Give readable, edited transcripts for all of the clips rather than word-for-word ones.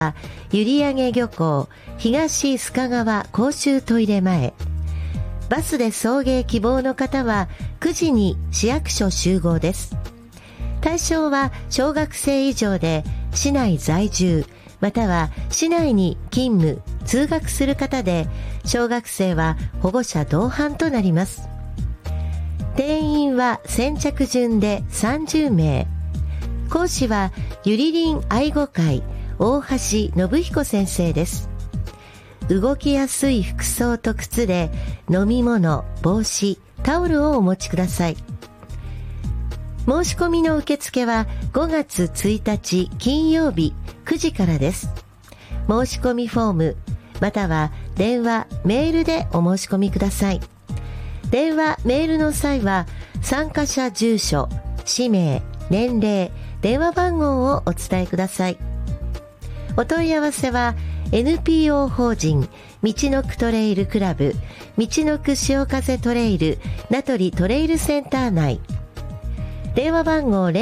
閖上漁港東須賀川公衆トイレ前。バスで送迎希望の方は9時に市役所集合です。対象は小学生以上で市内在住または市内に勤務通学する方で、小学生は保護者同伴となります。定員は先着順で30名。講師はゆりりん愛護会大橋信彦先生です。動きやすい服装と靴で飲み物、帽子、タオルをお持ちください。申し込みの受付は5月1日金曜日9時からです。申し込みフォームまたは電話、メールでお申し込みください。電話、メールの際は参加者住所、氏名、年齢、電話番号をお伝えください。お問い合わせは NPO 法人みちのくトレイルクラブみちのく潮風トレイル名取トレイルセンター内、電話番号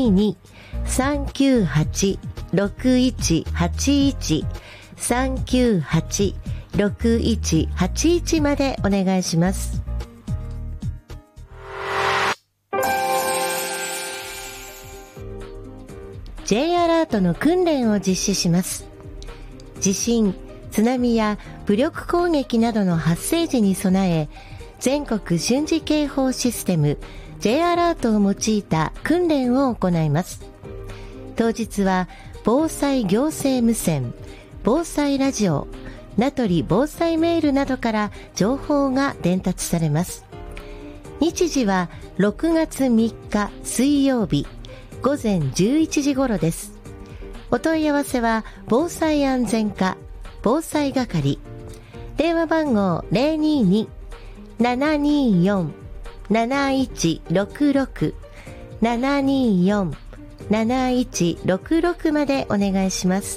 022-398-6181 398-6181 までお願いします。J アラートの訓練を実施します。地震、津波や武力攻撃などの発生時に備え、全国瞬時警報システム J アラートを用いた訓練を行います。当日は防災行政無線、防災ラジオ、名取防災メールなどから情報が伝達されます。日時は6月3日水曜日午前11時頃です。お問い合わせは防災安全課防災係、電話番号 022-724-7166 724-7166 までお願いします。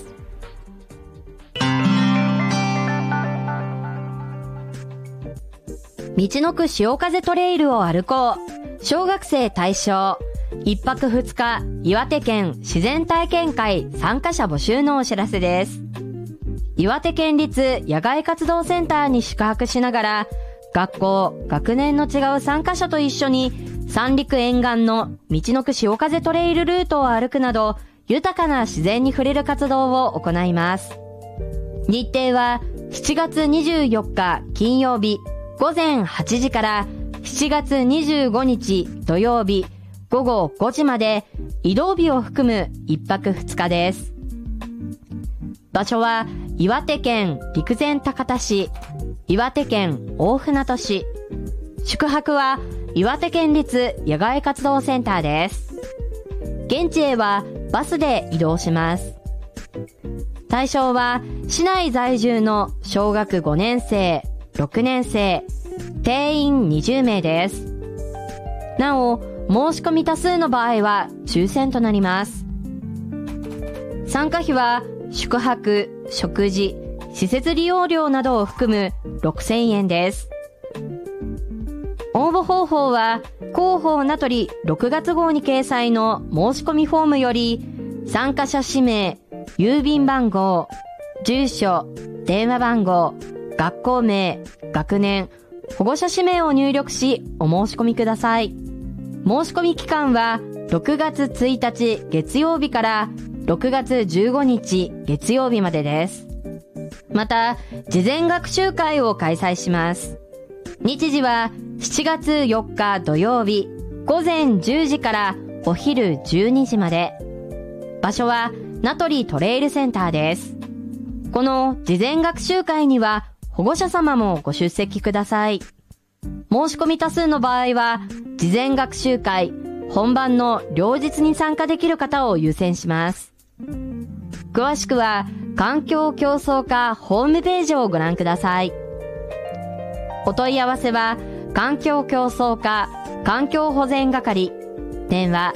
みちのく潮風トレイルを歩こう。小学生対象。1泊2日岩手県自然体験会参加者募集のお知らせです。岩手県立野外活動センターに宿泊しながら、学校、学年の違う参加者と一緒に三陸沿岸のみちのく潮風トレイルルートを歩くなど、豊かな自然に触れる活動を行います。日程は7月24日金曜日午前8時から7月25日土曜日午後5時まで、移動日を含む1泊2日です。場所は岩手県陸前高田市、岩手県大船渡市。宿泊は岩手県立野外活動センターです。現地へはバスで移動します。対象は市内在住の小学5年生、6年生、定員20名です。なお、申し込み多数の場合は抽選となります。参加費は宿泊、食事、施設利用料などを含む6000円です。応募方法は広報名取6月号に掲載の申し込みフォームより、参加者氏名、郵便番号、住所、電話番号、学校名、学年、保護者氏名を入力しお申し込みください。申し込み期間は6月1日月曜日から6月15日月曜日までです。また、事前学習会を開催します。日時は7月4日土曜日午前10時からお昼12時まで。場所は名取トレイルセンターです。この事前学習会には保護者様もご出席ください。申し込み多数の場合は、事前学習会、本番の両日に参加できる方を優先します。詳しくは、環境競争課ホームページをご覧ください。お問い合わせは、環境競争課環境保全係、電話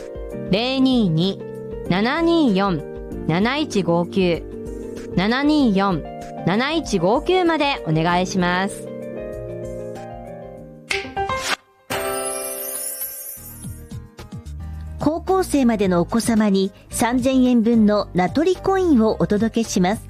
022-724-7159 724-7159 までお願いします。 高校生までのお子様に3000円分の名取コインをお届けします。